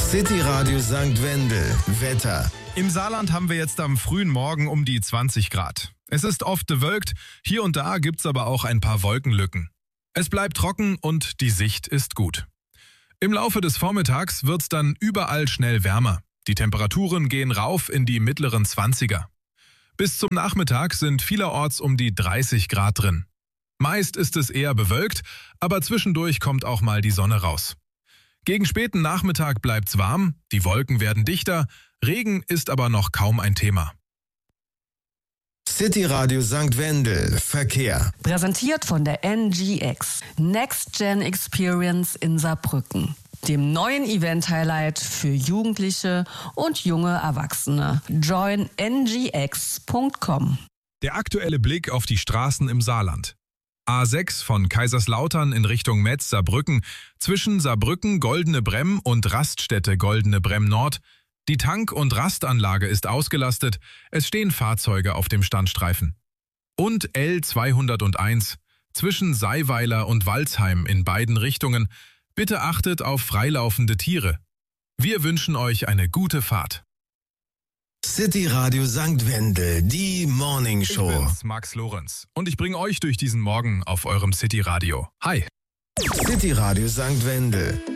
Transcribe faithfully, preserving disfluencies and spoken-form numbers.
City Radio Sankt Wendel. Wetter. Im Saarland haben wir jetzt am frühen Morgen um die zwanzig Grad. Es ist oft bewölkt, hier und da gibt's aber auch ein paar Wolkenlücken. Es bleibt trocken und die Sicht ist gut. Im Laufe des Vormittags wird's dann überall schnell wärmer. Die Temperaturen gehen rauf in die mittleren Zwanziger. Bis zum Nachmittag sind vielerorts um die dreißig Grad drin. Meist ist es eher bewölkt, aber zwischendurch kommt auch mal die Sonne raus. Gegen späten Nachmittag bleibt's warm, die Wolken werden dichter, Regen ist aber noch kaum ein Thema. City Radio Sankt Wendel. Verkehr. Präsentiert von der N G X. Next Gen Experience in Saarbrücken. Dem neuen Event-Highlight für Jugendliche und junge Erwachsene. join n g x punkt com. Der aktuelle Blick auf die Straßen im Saarland. A sechs von Kaiserslautern in Richtung Metz-Saarbrücken, zwischen Saarbrücken Goldene Bremm und Raststätte Goldene Bremm Nord. Die Tank- und Rastanlage ist ausgelastet, es stehen Fahrzeuge auf dem Standstreifen. Und L zweihunderteins zwischen Seiweiler und Walsheim in beiden Richtungen. Bitte achtet auf freilaufende Tiere. Wir wünschen euch eine gute Fahrt. City Radio Sankt Wendel, die Morning Show. Ich bin's, Max Lorenz. Und ich bringe euch durch diesen Morgen auf eurem City Radio. Hi. City Radio Sankt Wendel.